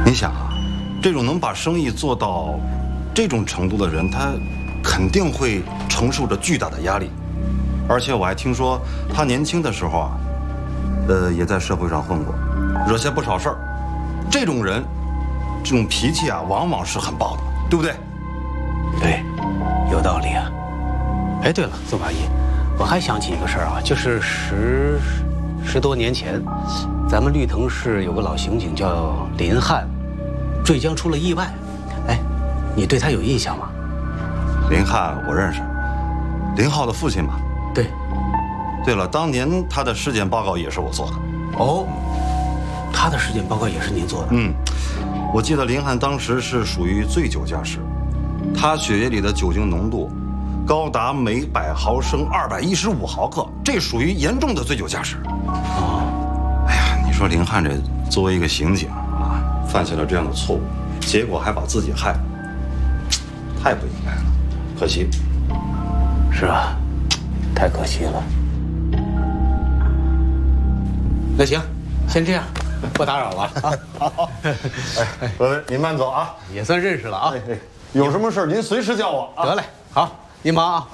你想啊，这种能把生意做到这种程度的人，他肯定会承受着巨大的压力。而且我还听说他年轻的时候啊，也在社会上混过，惹下不少事儿。这种人，这种脾气啊，往往是很暴的，对不对？ 对，有道理啊。哎，对了，宋法医，我还想起一个事儿啊，就是十多年前，咱们绿藤市有个老刑警叫林汉，坠江出了意外。哎，你对他有印象吗？ 林汉我认识，林浩的父亲嘛。 对。 对了，当年他的尸检报告也是我做的。 哦，他的尸检报告也是您做的？ 嗯，我记得林汉当时是属于醉酒驾驶，他血液里的酒精浓度高达每100毫升215毫克，这属于严重的醉酒驾驶。哦，哎呀，你说林汉这作为一个刑警啊，犯下了这样的错误，结果还把自己害了，太不应该了，可惜。 是啊，太可惜了。那行，先这样，不打扰了啊。 好，哎，各位您慢走啊， 也算认识了啊。 有什么事您随时叫我啊。 得嘞，好，您忙啊。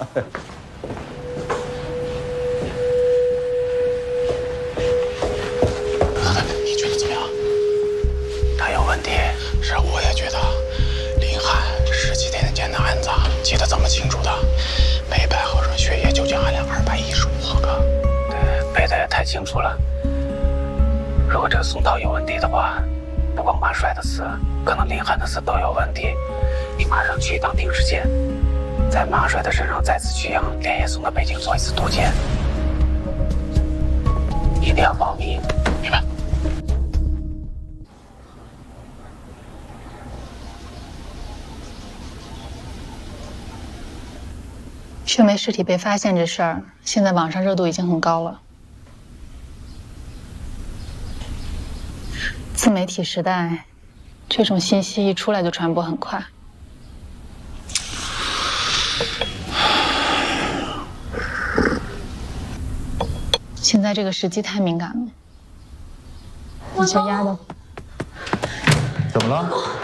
你觉得怎么样？ 他有问题。 是，我也觉得。林汉10几天前的案子记得这么清楚的，每100毫升血液酒精含量215毫克。 对，背得也太清楚了。如果这个宋涛有问题的话，不光马帅的死，可能林汉的死都有问题。你马上去一趟定时检，在马帅的身上再次取样，连夜送到北京做一次毒检，一定要保密。 明白。 秀梅尸体被发现这事儿，现在网上热度已经很高了。自媒体时代，这种信息一出来就传播很快。现在这个时机太敏感了，你这丫头， 怎么了？